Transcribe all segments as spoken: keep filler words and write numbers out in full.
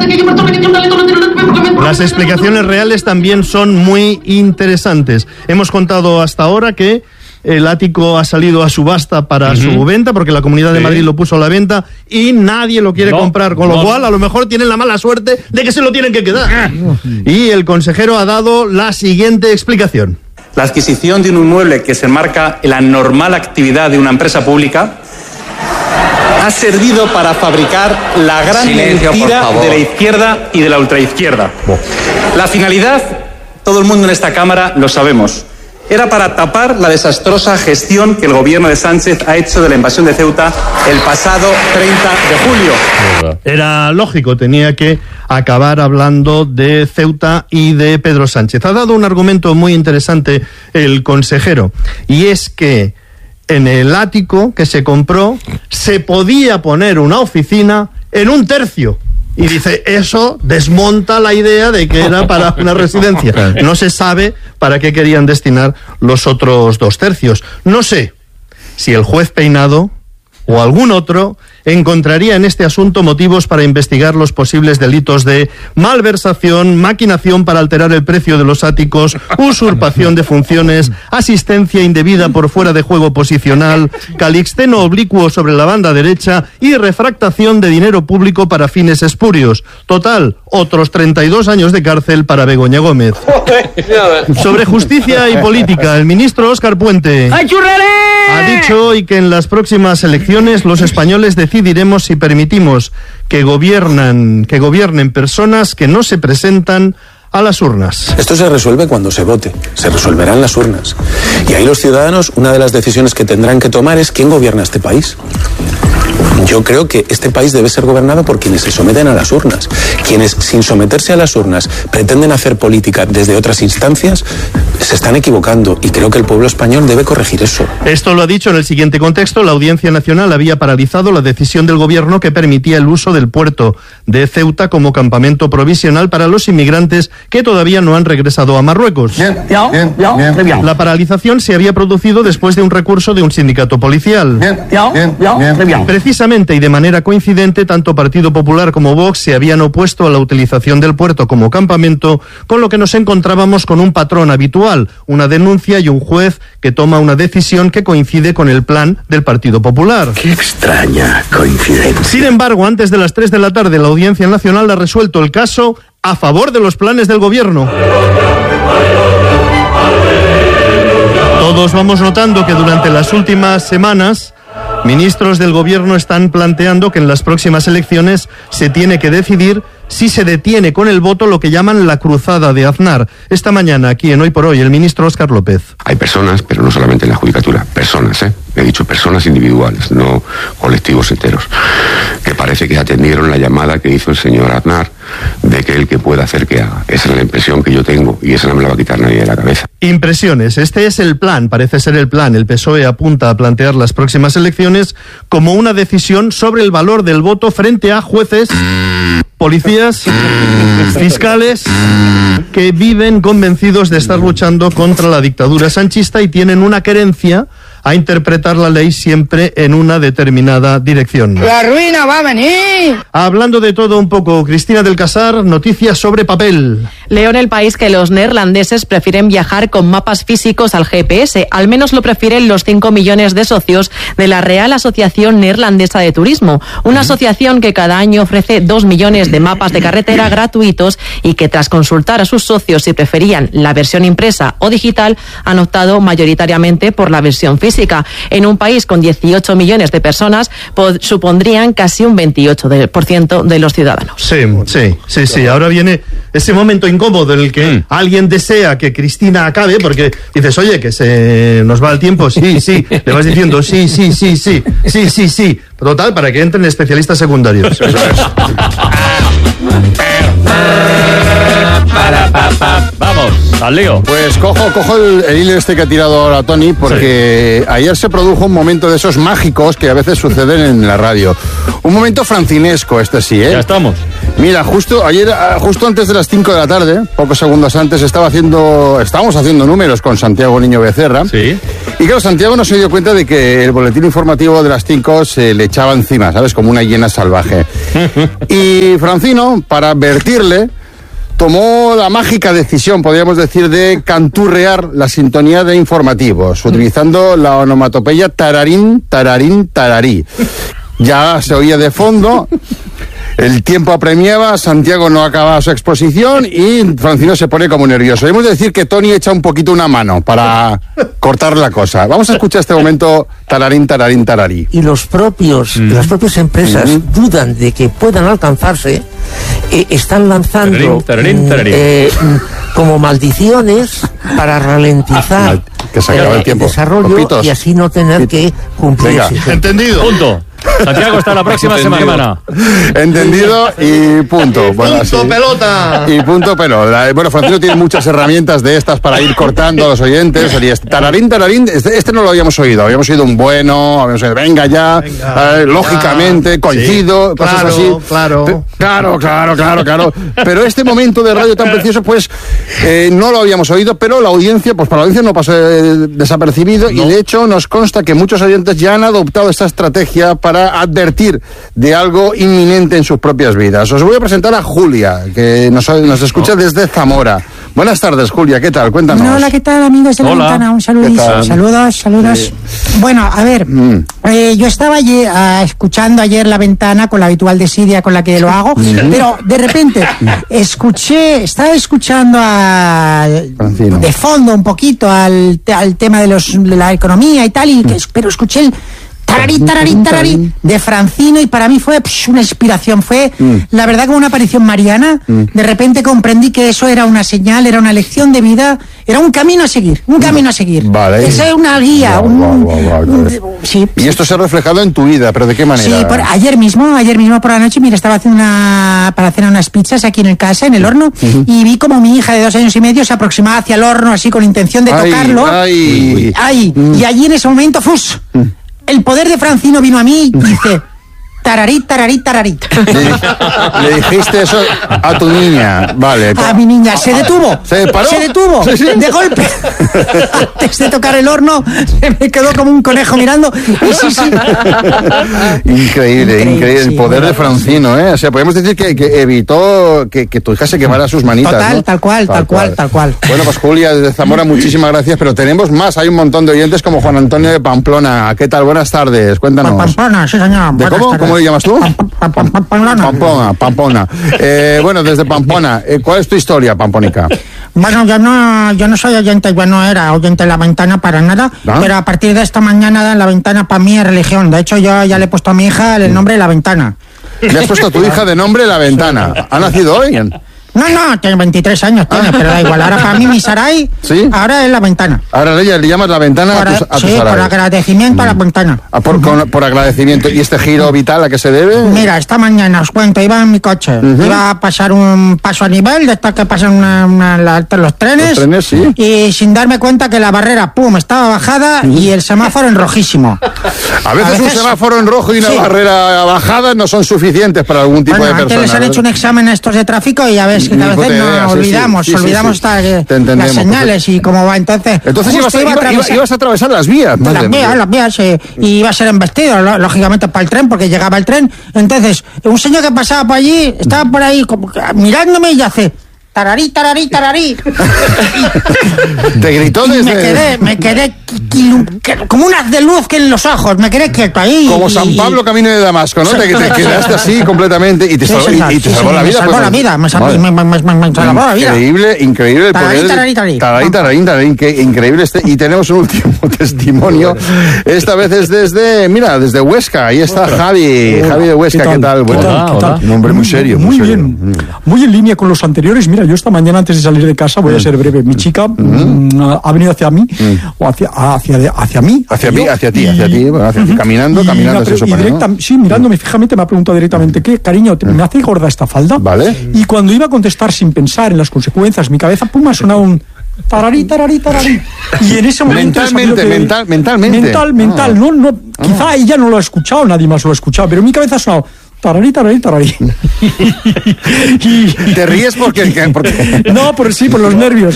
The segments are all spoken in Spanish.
Las explicaciones reales también son muy interesantes. Hemos contado hasta ahora que el ático ha salido a subasta para uh-huh. su venta, porque la Comunidad de sí. Madrid lo puso a la venta y nadie lo quiere no, comprar, con lo no. cual a lo mejor tienen la mala suerte de que se lo tienen que quedar. Uh-huh. Y el consejero ha dado la siguiente explicación. La adquisición de un inmueble que se enmarca en la normal actividad de una empresa pública ha servido para fabricar la gran Silencio, mentira de la izquierda y de la ultraizquierda. Oh. La finalidad, todo el mundo en esta Cámara lo sabemos, era para tapar la desastrosa gestión que el gobierno de Sánchez ha hecho de la invasión de Ceuta el pasado treinta de julio. Era lógico, tenía que acabar hablando de Ceuta y de Pedro Sánchez. Ha dado un argumento muy interesante el consejero, y es que en el ático que se compró se podía poner una oficina en un tercio. Y dice, eso desmonta la idea de que era para una residencia. No se sabe para qué querían destinar los otros dos tercios. No sé si el juez Peinado o algún otro encontraría en este asunto motivos para investigar los posibles delitos de malversación, maquinación para alterar el precio de los áticos, usurpación de funciones, asistencia indebida por fuera de juego posicional, calixteno oblicuo sobre la banda derecha y refractación de dinero público para fines espurios. Total, otros treinta y dos años de cárcel para Begoña Gómez. Sobre justicia y política, el ministro Óscar Puente ha dicho hoy que en las próximas elecciones los españoles decidiremos si permitimos que gobiernan, que gobiernen personas que no se presentan a las urnas. Esto se resuelve cuando se vote, se resolverá en las urnas. Y ahí los ciudadanos, una de las decisiones que tendrán que tomar es quién gobierna este país. Yo creo que este país debe ser gobernado por quienes se someten a las urnas. Quienes, sin someterse a las urnas, pretenden hacer política desde otras instancias, se están equivocando, y creo que el pueblo español debe corregir eso. Esto lo ha dicho en el siguiente contexto. La Audiencia Nacional había paralizado la decisión del gobierno que permitía el uso del puerto de Ceuta como campamento provisional para los inmigrantes que todavía no han regresado a Marruecos. Bien, bien, bien, bien. La paralización se había producido después de un recurso de un sindicato policial. Bien, bien, bien, bien. Precisamente y de manera coincidente, tanto Partido Popular como Vox se habían opuesto a la utilización del puerto como campamento, con lo que nos encontrábamos con un patrón habitual, una denuncia y un juez que toma una decisión que coincide con el plan del Partido Popular. Qué extraña coincidencia. Sin embargo, antes de las tres de la tarde, la Audiencia Nacional ha resuelto el caso a favor de los planes del gobierno. Todos vamos notando que durante las últimas semanas ministros del gobierno están planteando que en las próximas elecciones se tiene que decidir si se detiene con el voto lo que llaman la cruzada de Aznar. Esta mañana, aquí en Hoy por Hoy, el ministro Óscar López. Hay personas, pero no solamente en la judicatura, personas, ¿eh? He dicho personas individuales, no colectivos enteros, que parece que atendieron la llamada que hizo el señor Aznar de que el que pueda hacer que haga. Esa es la impresión que yo tengo y esa no me la va a quitar nadie de la cabeza. Impresiones. Este es el plan, parece ser el plan. El P S O E apunta a plantear las próximas elecciones como una decisión sobre el valor del voto frente a jueces, policías, fiscales, que viven convencidos de estar luchando contra la dictadura sanchista y tienen una querencia a interpretar la ley siempre en una determinada dirección. ¡La ruina va a venir! Hablando de todo un poco, Cristina del Casar, noticias sobre papel. Leo en El País que los neerlandeses prefieren viajar con mapas físicos al G P S. Al menos lo prefieren los cinco millones de socios de la Real Asociación Neerlandesa de Turismo, una asociación que cada año ofrece dos millones de mapas de carretera gratuitos y que tras consultar a sus socios si preferían la versión impresa o digital, han optado mayoritariamente por la versión física. En un país con dieciocho millones de personas, pod- supondrían casi un veintiocho por ciento de los ciudadanos. Sí, sí, sí, sí. Ahora viene ese momento incómodo en el que mm. alguien desea que Cristina acabe, porque dices, oye, que se nos va el tiempo. Sí, sí. Le vas diciendo, sí, sí, sí, sí, sí, sí, sí. Total, para que entren especialistas secundarios. Eso es. Vamos. al lío. Pues cojo, cojo el, el hilo este que ha tirado ahora Tony, porque sí. ayer se produjo un momento de esos mágicos que a veces suceden en la radio. Un momento francinesco este sí, ¿eh? Ya estamos. Mira, justo ayer, justo antes de las cinco de la tarde, pocos segundos antes, estaba haciendo, estábamos haciendo números con Santiago Niño Becerra. Sí. Y claro, Santiago no se dio cuenta de que el boletín informativo de las cinco se le echaba encima, ¿sabes? Como una hiena salvaje. Y Francino, para advertirle, tomó la mágica decisión, podríamos decir, de canturrear la sintonía de informativos, utilizando la onomatopeya tararín, tararín, tararí. Ya se oía de fondo, el tiempo apremiaba, Santiago no acababa su exposición y Francino se pone como nervioso. Hemos de decir que Tony echa un poquito una mano para cortar la cosa. Vamos a escuchar este momento tararín, tararín, tararí. Y los propios, mm. las propias empresas mm. dudan de que puedan alcanzarse, eh, están lanzando tararín, tararín, tararín. Eh, como maldiciones para ralentizar que se acaba el tiempo. El desarrollo Pitos. Y así no tener Pitos. que cumplir. Entendido. Punto. Santiago, hasta la próxima Entendido. semana. Entendido y punto. Bueno, punto así. pelota. Y punto pelota. Bueno, Francino tiene muchas herramientas de estas para ir cortando a los oyentes. Este, tararín, tararín, este, este no lo habíamos oído. Habíamos oído un bueno, habíamos oído, venga ya, venga, eh, lógicamente, ya, coincido, sí, cosas claro, así. Claro, claro, claro, claro, claro. Pero este momento de radio tan precioso, pues, eh, no lo habíamos oído, pero la audiencia, pues para la audiencia no pasó eh, desapercibido no. Y de hecho nos consta que muchos oyentes ya han adoptado esta estrategia para advertir de algo inminente en sus propias vidas. Os voy a presentar a Julia, que nos, nos escucha desde Zamora. Buenas tardes, Julia, ¿qué tal? Cuéntanos. Hola, ¿qué tal, amigos de la Hola. Ventana? Un saludito. Saludos, saludos. Sí. Bueno, a ver, mm. eh, yo estaba ayer, uh, escuchando ayer La Ventana con la habitual desidia con la que lo hago, mm-hmm. pero de repente escuché, estaba escuchando a, de fondo un poquito al, al tema de, los, de la economía y tal, y que, pero escuché el tararí, tararí, tararí de Francino y para mí fue psh, una inspiración, fue mm. la verdad como una aparición mariana. Mm. De repente comprendí que eso era una señal, era una lección de vida, era un camino a seguir, un camino a seguir. Vale. Esa es una guía. Wow, un, wow, wow, wow. Un, sí, y esto se ha reflejado en tu vida, pero ¿de qué manera? Sí, por, ayer mismo, ayer mismo por la noche, mira, estaba haciendo una para hacer unas pizzas aquí en el casa, en el horno, uh-huh. y vi como mi hija de dos años y medio se aproximaba hacia el horno así con intención de ay, tocarlo. Ay, ay, mm. y allí en ese momento, ¡fus! Mm. El poder de Francino vino a mí y dice, tararí, tararí, tararí. Le, le dijiste eso a tu niña, vale. A mi niña, se detuvo. ¿Se paró? Se detuvo, sí, sí. De golpe. Antes de tocar el horno, se me quedó como un conejo mirando. Y sí, sí. Increíble, increíble, increíble. Sí, el poder de Francino, ¿eh? O sea, podemos decir que, que evitó que, que tu hija se quemara sus manitas, Total, ¿no? tal cual, tal, tal cual, cual, tal cual. Bueno, pues Julia, desde Zamora, muchísimas gracias, pero tenemos más. Hay un montón de oyentes como Juan Antonio de Pamplona. ¿Qué tal? Buenas tardes, cuéntanos. Pamplona, sí, señor. ¿De cómo? ¿Cómo le llamas tú? Pamplona. Pampona, Pampona. Eh, bueno, desde Pampona, eh, ¿cuál es tu historia, Pampónica? Bueno, yo no, yo no soy oyente, yo no era oyente de La Ventana para nada, ¿ah? Pero a partir de esta mañana La Ventana para mí es religión. De hecho, yo ya le he puesto a mi hija el nombre de La Ventana. ¿Le has puesto a tu hija de nombre La Ventana? ¿Ha nacido hoy? No, no, tiene veintitrés años, tiene, pero da igual. Ahora para mí mi Sarai, ¿sí? Ahora es La Ventana. Ahora ella le llamas La Ventana por, a tu, a sí, tu Sarai. Por agradecimiento mm. a La Ventana. Ah, por, con, por agradecimiento. ¿Y este giro vital a qué se debe? Mira, esta mañana, os cuento, iba en mi coche. Uh-huh. Iba a pasar un paso a nivel, de estos que pasan una, una, la, los trenes. Los trenes, sí. Y sin darme cuenta que la barrera, pum, estaba bajada uh-huh. y el semáforo en rojísimo. A veces, a veces un semáforo en rojo y una sí. barrera bajada no son suficientes para algún tipo bueno, de persona. Antes les han hecho un examen a estos de tráfico y ya ves que a veces no... olvidamos, sí, sí, olvidamos sí, sí. Esta, las señales y cómo va. Entonces, entonces ibas a, iba, iba, ibas a atravesar las vías. Las vías, las vías, eh, y iba a ser embestido, lógicamente, para el tren, porque llegaba el tren. Entonces, un señor que pasaba por allí, estaba por ahí como, mirándome y hace... Tararí, tararí, tararí. Te gritó desde... Me quedé, me quedé como un haz de luz que en los ojos, me quedé quieto ahí. Como San Pablo camino de Damasco, ¿no? Te, te quedaste así completamente y te salvó, sí, y, y te sí, salvó sí, la vida. Me salvó pues, la vida, me salvó, me, me, me, me salvó la vida. Increíble, increíble el tararí, poder. Tararí, tararí, tararí, tararí, tararí, que increíble este. Y tenemos un último testimonio. Esta vez es desde, mira, desde Huesca. Ahí está Javi, hola, Javi de Huesca. ¿Qué tal? ¿Qué tal? ¿Qué tal? Un hombre muy serio. Muy, muy bien, serio. Muy en línea con los anteriores. Mira, yo esta mañana antes de salir de casa, voy a ser breve, mi chica mm, ha venido hacia mí, mm. o hacia, hacia, hacia mí. Hacia, hacia mí, hacia ti, hacia ti, bueno, hacia ti, caminando, y, caminando. Y, eso y para, directa, ¿no? Sí, mirándome fijamente me ha preguntado directamente, ¿qué, cariño, te, me hace gorda esta falda? Vale. Y cuando iba a contestar sin pensar en las consecuencias, mi cabeza, pum, ha sonado un... tararí, tararí, tararí. Y en ese momento... Mentalmente, que, mental, mentalmente. Mental, mental. Ah. No, no, quizá ella no lo ha escuchado, nadie más lo ha escuchado, pero en mi cabeza ha sonado... Tararí, tararí, tararí. y, ¿Te ríes porque, porque...? No, por sí, por los nervios.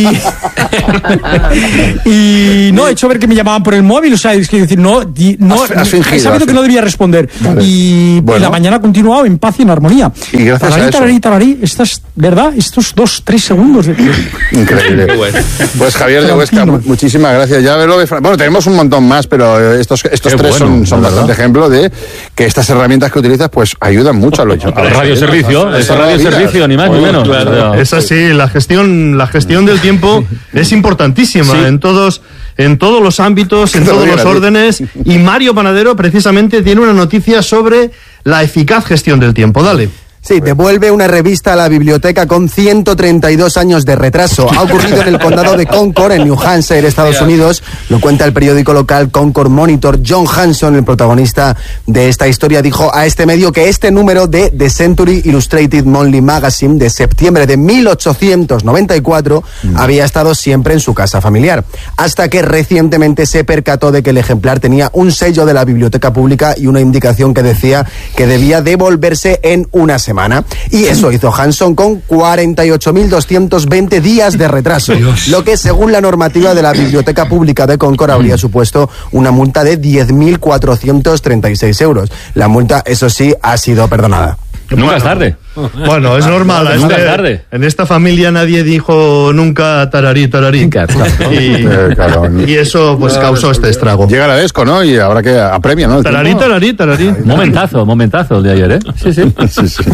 Y, y no, he hecho ver que me llamaban por el móvil, o sea, es que decir, no, no has, has fingido, he sabido que no debía responder. Vale. Y, bueno. y la mañana ha continuado en paz y en armonía. Y gracias tararí, a eso. Tararí, tararí, estas, ¿verdad? Estos dos, tres segundos. De... Increíble. Bueno. Pues Javier de Huesca, muchísimas gracias. Ya lo de... Bueno, tenemos un montón más, pero estos, estos tres bueno, son, son bastante ejemplo de que estas herramientas que utilizas pues ayudan mucho a los al radio servicio, es radio servicio, ni más ni menos. Claro. Es así, la gestión, la gestión del tiempo es importantísima sí. en todos, en todos los ámbitos, en todos los órdenes. Y Mario Panadero precisamente tiene una noticia sobre la eficaz gestión del tiempo. Dale. Sí, devuelve una revista a la biblioteca con ciento treinta y dos años de retraso. Ha ocurrido en el condado de Concord, en New Hampshire, Estados Unidos. Lo cuenta el periódico local Concord Monitor. John Hanson, el protagonista de esta historia, dijo a este medio que este número de The Century Illustrated Monthly Magazine de septiembre de mil ochocientos noventa y cuatro mm. había estado siempre en su casa familiar. Hasta que recientemente se percató de que el ejemplar tenía un sello de la biblioteca pública y una indicación que decía que debía devolverse en una semana. Y eso hizo Hanson con cuarenta y ocho mil doscientos veinte días de retraso, Dios. Lo que según la normativa de la Biblioteca Pública de Concord habría supuesto una multa de diez mil cuatrocientos treinta y seis euros. La multa, eso sí, ha sido perdonada. Nunca bueno, es tarde. Bueno, es normal. Nunca este, es tarde. En esta familia nadie dijo nunca tararí, tararí. Y, eh, claro. y eso pues causó este estrago. Llega la Desco, ¿no? Y habrá que apremia, ¿no? Tararí, tararí, tararí. Momentazo, momentazo el de ayer, ¿eh? Sí, sí. sí, sí.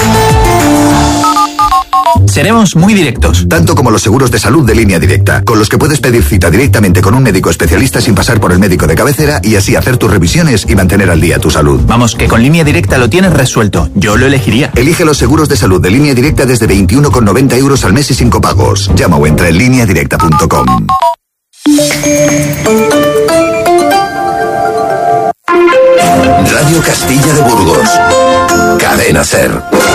Seremos muy directos, tanto como los seguros de salud de Línea Directa, con los que puedes pedir cita directamente con un médico especialista sin pasar por el médico de cabecera y así hacer tus revisiones y mantener al día tu salud. Vamos, que con Línea Directa lo tienes resuelto. Yo lo elegiría. Elige los seguros de salud de Línea Directa desde veintiuno con noventa euros al mes y sin copagos. Llama o entra en línea directa punto com. Radio Castilla de Burgos. Cadena SER.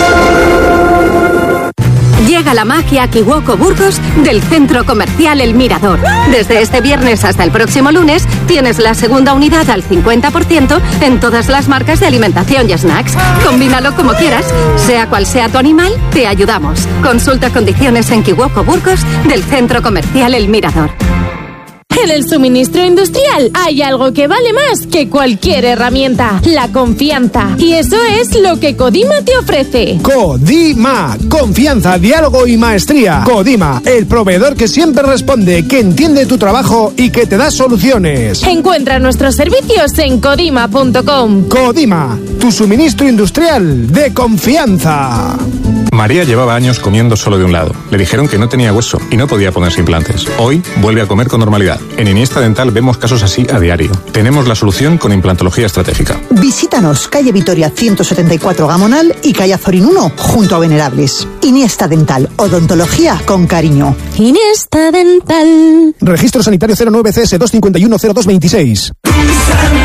Llega la magia a Kiwoko Burgos del Centro Comercial El Mirador. Desde este viernes hasta el próximo lunes tienes la segunda unidad al cincuenta por ciento en todas las marcas de alimentación y snacks. Combínalo como quieras, sea cual sea tu animal, te ayudamos. Consulta condiciones en Kiwoko Burgos del Centro Comercial El Mirador. En el suministro industrial hay algo que vale más que cualquier herramienta: la confianza. Y eso es lo que Codima te ofrece. Codima, confianza, diálogo y maestría. Codima, el proveedor que siempre responde, que entiende tu trabajo y que te da soluciones. Encuentra nuestros servicios en codima punto com. Codima, tu suministro industrial de confianza. María llevaba años comiendo solo de un lado. Le dijeron que no tenía hueso y no podía ponerse implantes. Hoy vuelve a comer con normalidad. En Iniesta Dental vemos casos así a diario. Tenemos la solución con implantología estratégica. Visítanos, calle Vitoria ciento setenta y cuatro Gamonal y calle Azorín uno, junto a Venerables. Iniesta Dental, odontología con cariño. Iniesta Dental. Registro sanitario cero nueve C S dos cinco uno cero dos veintiséis.